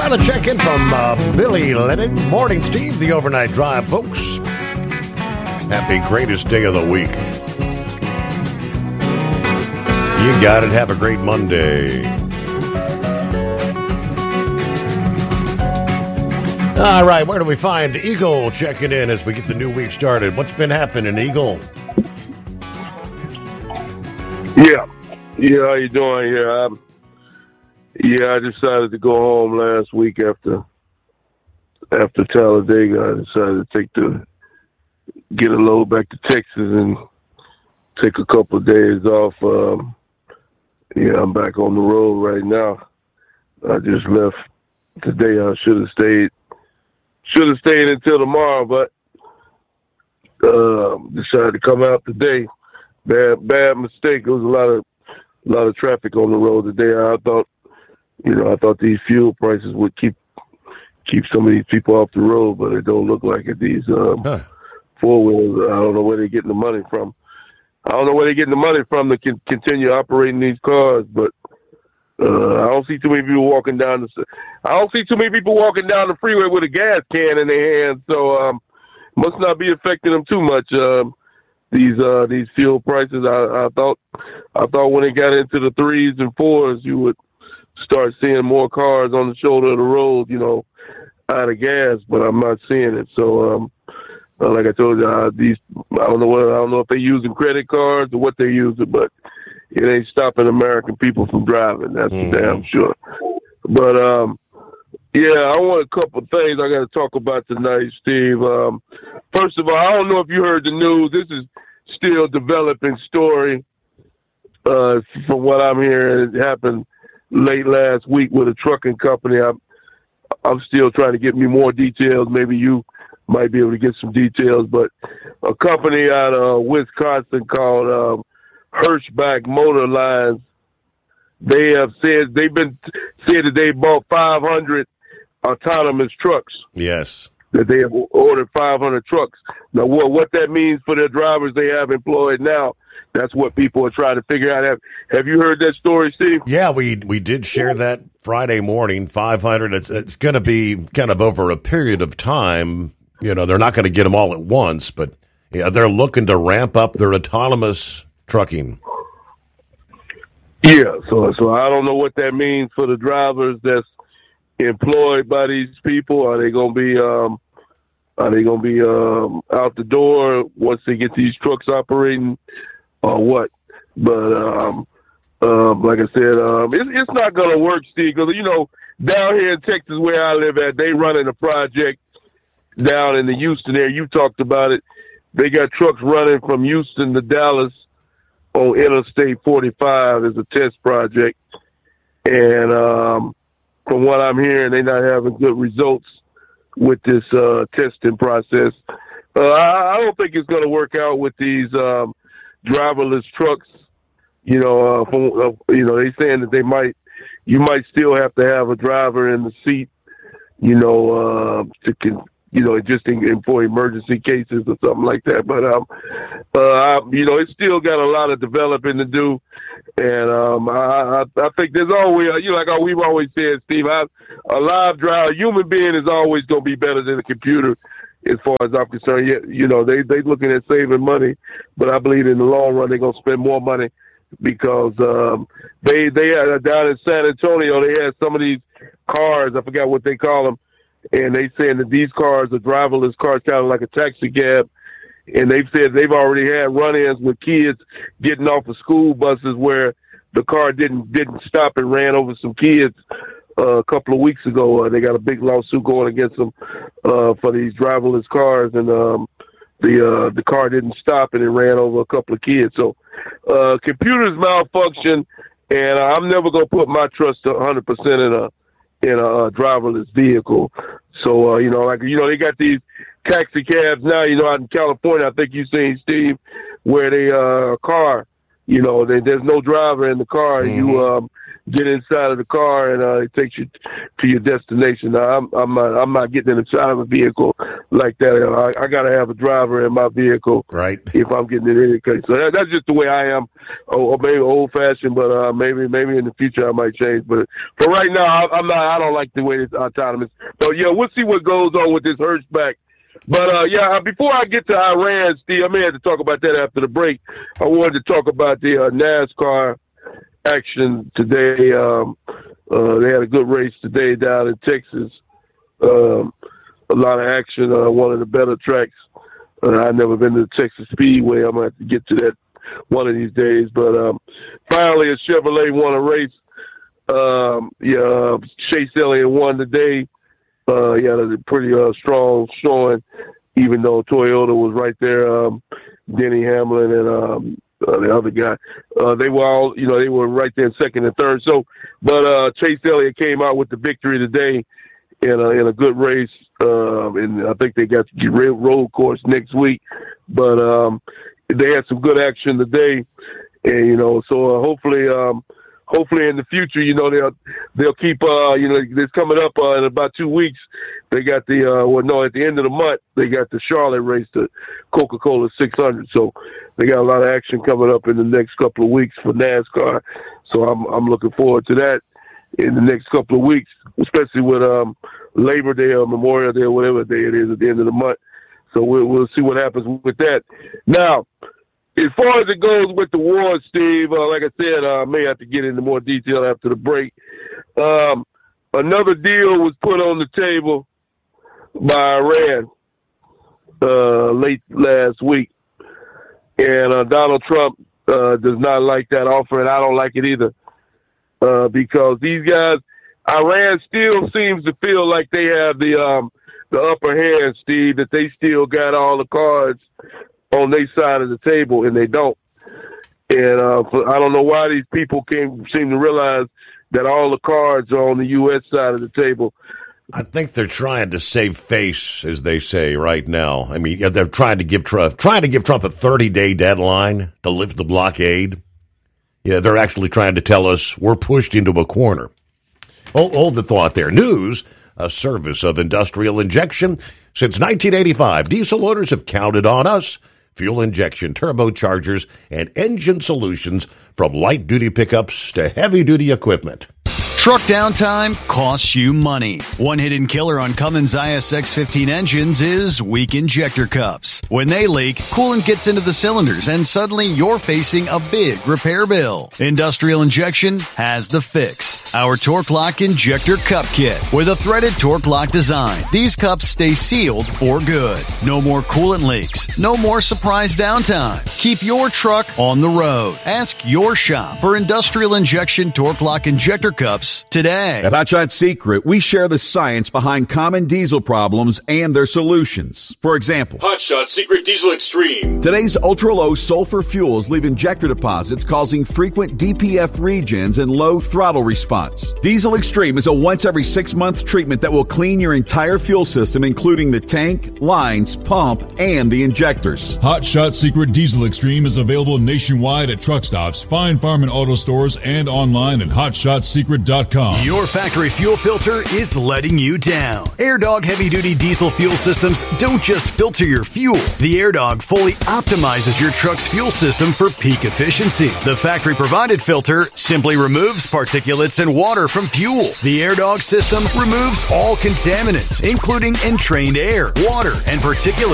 Got a check-in from Billy Lennon. Morning, Steve, the overnight drive, folks. Happy greatest day of the week. You got it. Have a great Monday. All right, where do we find Eagle checking in as we get the new week started? What's been happening, Eagle? Yeah, how you doing? I decided to go home last week after Talladega. I decided to get a load back to Texas and take a couple of days off. I'm back on the road right now. I just left today. I should have stayed until tomorrow, but decided to come out today. Bad mistake. There was a lot of traffic on the road today. I thought these fuel prices would keep some of these people off the road, but it don't look like it. These four-wheelers, I don't know where they're getting the money from. To continue operating these cars, but I don't see too many people walking down the freeway with a gas can in their hands. So must not be affecting them too much. These fuel prices. I thought when it got into the 3s and 4s, you would start seeing more cars on the shoulder of the road, out of gas. But I'm not seeing it. So like I told you, I don't know if they're using credit cards or what they're using, but it ain't stopping American people from driving. That's for damn sure. But, I want a couple of things I got to talk about tonight, Steve. First of all, I don't know if you heard the news. This is still a developing story. From what I'm hearing, it happened late last week with a trucking company. I'm still trying to get me more details. Maybe you might be able to get some details, but a company out of Wisconsin called Hirschbach Motor Lines, they have said that they bought 500 autonomous trucks. Yes. That they have ordered 500 trucks. Now, what that means for their drivers they have employed now, that's what people are trying to figure out. Have you heard that story, Steve? Yeah, we did share that Friday morning, 500. It's going to be kind of over a period of time. They're not going to get them all at once, but they're looking to ramp up their autonomous trucking. Yeah, so I don't know what that means for the drivers that's employed by these people. Are they going to be out the door once they get these trucks operating, or what? But like I said, it's not going to work, Steve. Because down here in Texas, where I live at, they running a project down in the Houston area. You talked about it. They got trucks running from Houston to Dallas on Interstate 45 as a test project. And from what I'm hearing, they're not having good results with this testing process. I don't think it's going to work out with these driverless trucks. They saying that you might still have to have a driver in the seat, just for emergency cases or something like that. But it's still got a lot of developing to do, and I think there's always, like we've always said, Steve, a live driver, human being is always going to be better than a computer, as far as I'm concerned. They looking at saving money, but I believe in the long run they're going to spend more money because they had down in San Antonio, they had some of these cars, I forgot what they call them. And they saying that these cars are driverless cars, kind of like a taxi cab. And they've said they've already had run-ins with kids getting off of school buses where the car didn't stop and ran over some kids a couple of weeks ago. They got a big lawsuit going against them for these driverless cars, and the car didn't stop and it ran over a couple of kids. So computers malfunction, and I'm never going to put my trust 100% in a driverless vehicle. So, they got these taxi cabs now, out in California, I think you've seen, Steve, where they, car, there's no driver in the car. Mm-hmm. You, get inside of the car and, it takes you to your destination. Now, I'm not getting inside of a vehicle like that. I got to have a driver in my vehicle, right? If I'm getting in any case. So that's just the way I am. Or maybe old fashioned, but maybe in the future I might change. But for right now, I'm not. I don't like the way it's autonomous. So yeah, we'll see what goes on with this Hirschback. But yeah, before I get to Iran, Steve, I may have to talk about that after the break. I wanted to talk about the NASCAR action today. They had a good race today down in Texas. A lot of action. One of the better tracks. I've never been to the Texas Speedway. I'm going to have to get to that one of these days. But finally, a Chevrolet won a race. Chase Elliott won today. He had a pretty strong showing, even though Toyota was right there. Denny Hamlin and the other guy. They were all, they were right there in second and third. So, but Chase Elliott came out with the victory today in a good race. And I think they got the road course next week. But they had some good action today, and so hopefully in the future, they'll keep. It's coming up in about 2 weeks. They got at the end of the month they got the Charlotte race, the Coca-Cola 600. So they got a lot of action coming up in the next couple of weeks for NASCAR. So I'm looking forward to that in the next couple of weeks, especially with Labor Day or Memorial Day or whatever day it is at the end of the month. So we'll see what happens with that. Now, as far as it goes with the war, Steve, like I said, I may have to get into more detail after the break. Another deal was put on the table by Iran late last week. And Donald Trump does not like that offer, and I don't like it either. Because these guys, Iran still seems to feel like they have the upper hand, Steve, that they still got all the cards on their side of the table, and they don't. And I don't know why these people seem to realize that all the cards are on the U.S. side of the table. I think they're trying to save face, as they say right now. I mean, they're trying to give Trump a 30-day deadline to lift the blockade. Yeah, they're actually trying to tell us we're pushed into a corner. Hold the thought there. News, a service of industrial injection. Since 1985, diesel owners have counted on us. Fuel injection, turbochargers, and engine solutions from light-duty pickups to heavy-duty equipment. Truck downtime costs you money. One hidden killer on Cummins ISX-15 engines is weak injector cups. When they leak, coolant gets into the cylinders and suddenly you're facing a big repair bill. Industrial Injection has the fix. Our Torque Lock Injector Cup Kit with a threaded Torque Lock design. These cups stay sealed for good. No more coolant leaks. No more surprise downtime. Keep your truck on the road. Ask your shop for Industrial Injection Torque Lock Injector Cups today. At Hot Shot Secret, we share the science behind common diesel problems and their solutions. For example, Hot Shot Secret Diesel Extreme. Today's ultra-low sulfur fuels leave injector deposits causing frequent DPF regens and low throttle response. Diesel Extreme is a once every 6-month treatment that will clean your entire fuel system, including the tank, lines, pump, and the injectors. Hot Shot Secret Diesel Extreme is available nationwide at truck stops, Fine Farm and auto stores, and online at hotshotsecret.com. Your factory fuel filter is letting you down. AirDog heavy-duty diesel fuel systems don't just filter your fuel. The AirDog fully optimizes your truck's fuel system for peak efficiency. The factory-provided filter simply removes particulates and water from fuel. The AirDog system removes all contaminants, including entrained air, water, and particulates.